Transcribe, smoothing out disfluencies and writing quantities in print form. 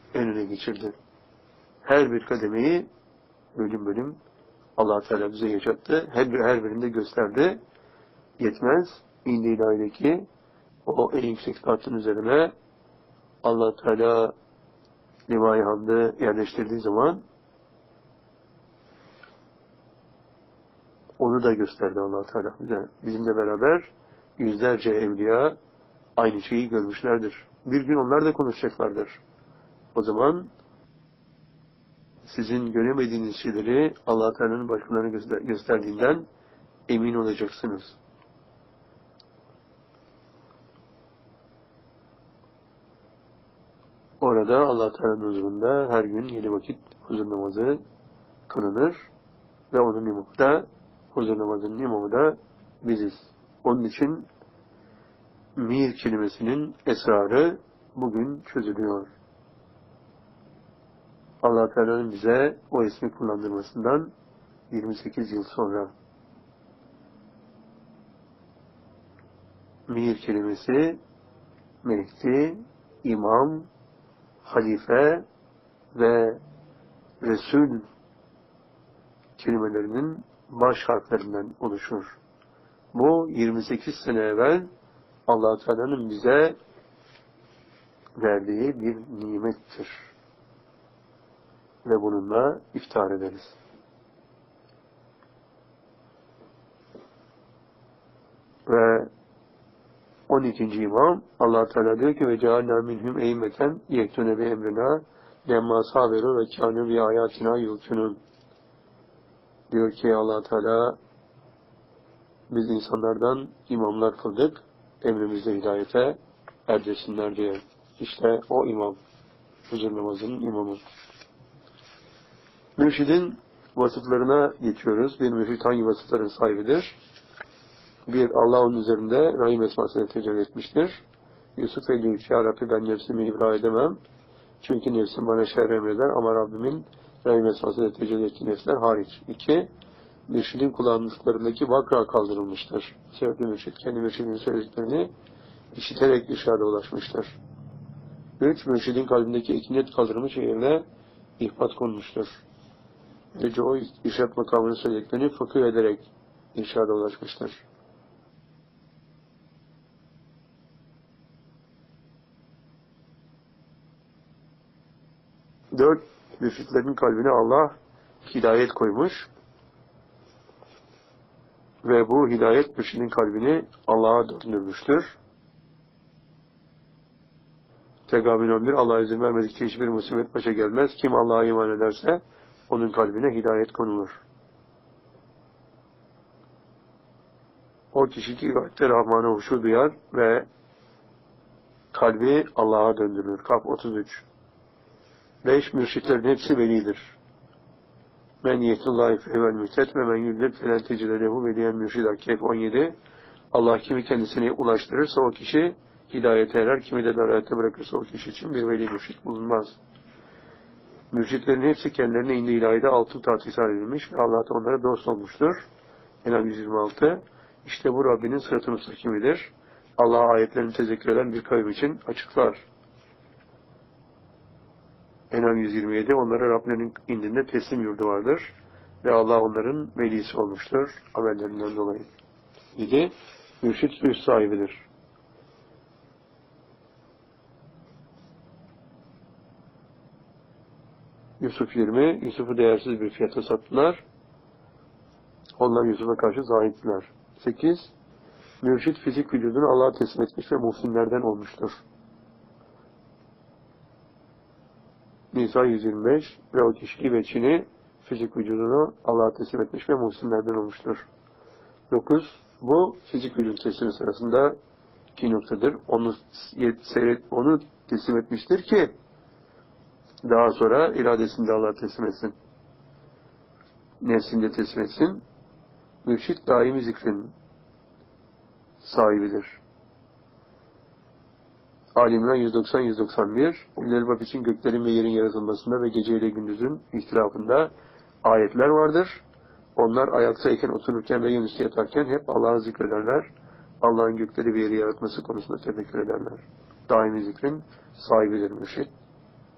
önüne geçirdi. Her bir kademeyi bölüm bölüm Allah Teala bize yaşattı. Her birinde gösterdi. Yetmez. İndi ilahideki o en yüksek tahtın üzerine Allah Teala Liva-i Hamd'ı yerleştirdiği zaman onu da gösterdi Allah Teala bize. Bizimle beraber yüzlerce evliya aynı şeyi görmüşlerdir. Bir gün onlar da konuşacaklardır. O zaman sizin göremediğiniz şeyleri Allah Teala'nın başkalarına gösterdiğinden emin olacaksınız. Orada Allah Teala'nın huzurunda her gün 7 vakit huzur namazı kılınır ve onun imamı da, huzur namazının imamı da biziz. Onun için mir kelimesinin esrarı bugün çözülüyor. Allah Teala'nın bize o ismi kullandırmasından 28 yıl sonra mir kelimesi Mehdi, İmam, Halife ve Resul kelimelerinin baş harflerinden oluşur. Bu 28 sene evvel Allah Teala'nın bize verdiği bir nimettir. Ve bununla iftihar ederiz. Ve 12. imam Allah Teala diyor ki ve cealna minhum eymeten yektune bi emrina lemma sabiru ve kânû bi ayatina yuqinûn. Diyor ki Allah Teala biz insanlardan imamlar kıldık, emrimizde hidayete erdirsinler diye. İşte o imam, huzur namazının imamı. Mürşidin vasıflarına geçiyoruz. Bir mürşid hangi vasıfların sahibidir? Bir, Allah onun üzerinde Rahim esmasını tecelli etmiştir. Yusuf 53, Ya Rabbi ben nefsimi ibra edemem. Çünkü nefsim bana şer emreder ama Rabbimin Rahim esmasını tecelli ettiği nefsler hariç. 2, mürşidin kullandıklarındaki vakra kaldırılmıştır. Sebepli mürşid kendi mürşidinin söylediklerini işiterek irşada ulaşmıştır. 3, mürşidin kalbindeki ikinet kaldırılmış yerine ihbat konmuştur. Böylece o irşad makamını söylediklerini fıkıh ederek irşada ulaşmıştır. 4, mürşitlerin kalbine Allah hidayet koymuş ve bu hidayet mürşidin kalbini Allah'a döndürmüştür. Tegabün 11, Allah'a izin vermedikçe hiçbir musibet başa gelmez. Kim Allah'a iman ederse onun kalbine hidayet konulur. O kişi ki ibadette Rahman'a huşu duyar ve kalbi Allah'a döndürülür. Kaf 33. 5, mürşitlerin hepsi velidir. Men yetullahi fehvel mühtet ve men yudlib felen tecrülehu veliyen mürşida. Kehf 17. Allah kimi kendisine ulaştırırsa o kişi hidayete erer, kimi de dalalete bırakırsa o kişi için bir veli mürşit bulunmaz. Mürşitlerin hepsi kendilerine indi ilahide altın taht ishal edilmiş ve Allah da onlara dost olmuştur. Enam 126. İşte bu Rabbinin sırat-ı müstakimidir. Allah ayetlerini tezekkür eden bir kavim için açıklar. Enam 127. Onlara Rablerinin indinde teslim yurdu vardır. Ve Allah onların velisi olmuştur. Amellerinden dolayı. 7. Mürşit üst sahibidir. Yusuf 20. Yusuf'u değersiz bir fiyata sattılar. Onlar Yusuf'a karşı zahittiler. 8. Mürşit fizik vücudunu Allah'a teslim etmiş ve muhsinlerden olmuştur. Nisa 125. Ve o kişi ve Çin'i fizik vücudunu Allah'a teslim etmiş ve muhsinlerden olmuştur. 9. Bu fizik vücut teslimi sırasında 2 noktadır. Onu teslim etmiştir ki daha sonra iradesini de Allah'a teslim etsin. Nefsini de teslim etsin. Mürşit daimi zikrin sahibidir. Alimran 190-191 Ül-Elbab için göklerin ve yerin yaratılmasında ve gece ile gündüzün ihtilafında ayetler vardır. Onlar ayaktayken, otururken ve yönüstü yatarken hep Allah'ı zikrederler. Allah'ın gökleri ve yeri yaratması konusunda tefekkür ederler. Daimi zikrin sahibidir mürşit.